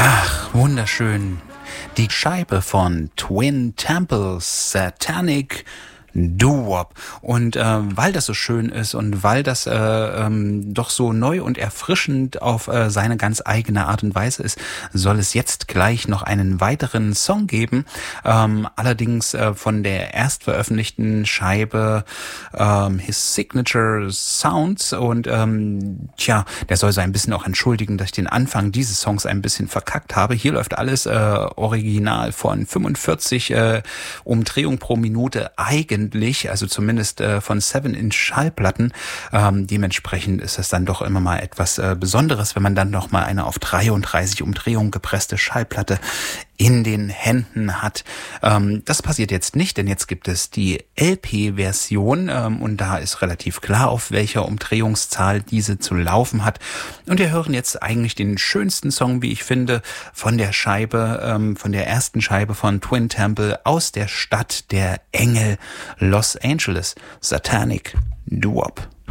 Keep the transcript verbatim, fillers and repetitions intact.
Ach, wunderschön. Die Scheibe von Twin Temples, Satanic Doo-Wop. Und äh, weil das so schön ist und weil das äh, ähm, doch so neu und erfrischend auf äh, seine ganz eigene Art und Weise ist, soll es jetzt gleich noch einen weiteren Song geben. Ähm, allerdings äh, von der erst veröffentlichten Scheibe ähm, His Signature Sounds. Und ähm, tja, der soll so ein bisschen auch entschuldigen, dass ich den Anfang dieses Songs ein bisschen verkackt habe. Hier läuft alles äh, original von fünfundvierzig äh, Umdrehungen pro Minute eigen. Also zumindest äh, von seven Inch Schallplatten. Ähm, dementsprechend ist es dann doch immer mal etwas äh, Besonderes, wenn man dann noch mal eine auf dreiunddreißig Umdrehungen gepresste Schallplatte in den Händen hat. Ähm, das passiert jetzt nicht, denn jetzt gibt es die L P-Version ähm, und da ist relativ klar, auf welcher Umdrehungszahl diese zu laufen hat. Und wir hören jetzt eigentlich den schönsten Song, wie ich finde, von der Scheibe, ähm, von der ersten Scheibe von Twin Temple aus der Stadt der Engel Los Angeles, Satanic Doo-Wop.